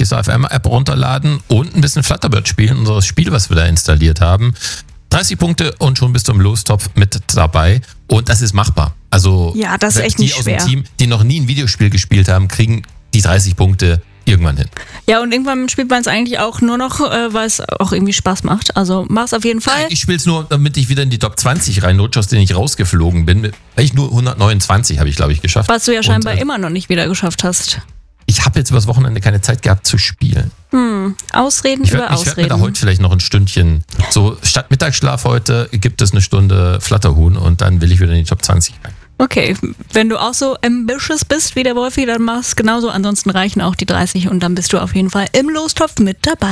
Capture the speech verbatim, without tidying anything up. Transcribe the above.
Deezer F M-App runterladen und ein bisschen Flutterbird spielen, unser Spiel, was wir da installiert haben. dreißig Punkte und schon bist du im Lostopf mit dabei. Und das ist machbar. Also ja, das ist echt die nicht aus schwer. dem Team, die noch nie ein Videospiel gespielt haben, kriegen die dreißig Punkte irgendwann hin. Ja, und irgendwann spielt man es eigentlich auch nur noch, äh, weil es auch irgendwie Spaß macht. Also mach's auf jeden Fall. Nein, ich spiele es nur, damit ich wieder in die Top zwanzig reinrutsche, aus denen ich rausgeflogen bin. Weil ich nur hundertneunundzwanzig habe ich, glaube ich, geschafft. Was du ja scheinbar und, äh, immer noch nicht wieder geschafft hast. Ich habe jetzt übers Wochenende keine Zeit gehabt zu spielen. Hm, Ausreden Ich über werde werd mir Ausreden. da heute vielleicht noch ein Stündchen, so statt Mittagsschlaf heute gibt es eine Stunde Flatterhuhn und dann will ich wieder in die Top zwanzig rein. Okay, wenn du auch so ambitious bist wie der Wolfi, dann mach's genauso. Ansonsten reichen auch die dreißig und dann bist du auf jeden Fall im Lostopf mit dabei.